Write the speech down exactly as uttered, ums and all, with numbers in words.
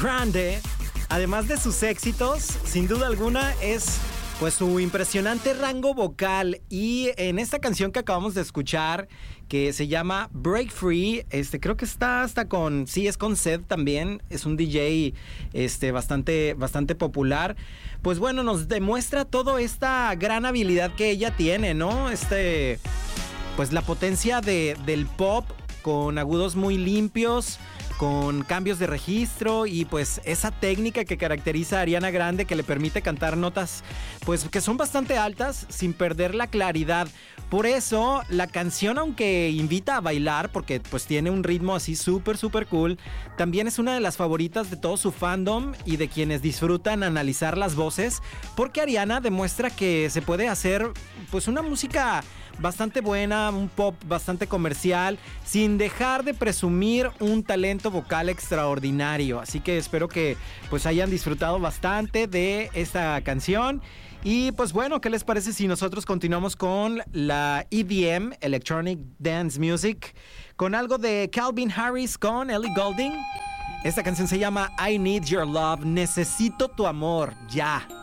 Grande, además de sus éxitos, sin duda alguna es pues su impresionante rango vocal. Y en esta canción que acabamos de escuchar, que se llama Break Free, este, creo que está hasta con, sí, es con Zedd también, es un D J este, bastante, bastante popular. Pues bueno, nos demuestra toda esta gran habilidad que ella tiene, ¿no? Este, pues la potencia de, del pop con agudos muy limpios, con cambios de registro y pues esa técnica que caracteriza a Ariana Grande, que le permite cantar notas pues que son bastante altas sin perder la claridad. Por eso la canción, aunque invita a bailar porque pues tiene un ritmo así súper súper cool, también es una de las favoritas de todo su fandom y de quienes disfrutan analizar las voces, porque Ariana demuestra que se puede hacer pues una música bastante buena, un pop bastante comercial, sin dejar de presumir un talento vocal extraordinario. Así que espero que pues hayan disfrutado bastante de esta canción. Y pues bueno, ¿qué les parece si nosotros continuamos con la E D M, Electronic Dance Music, con algo de Calvin Harris con Ellie Goulding? Esta canción se llama I Need Your Love, necesito tu amor, ya.